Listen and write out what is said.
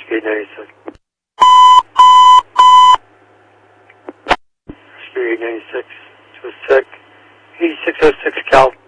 Whiskey 96. Whiskey 96 to a sec. 8606 Cal.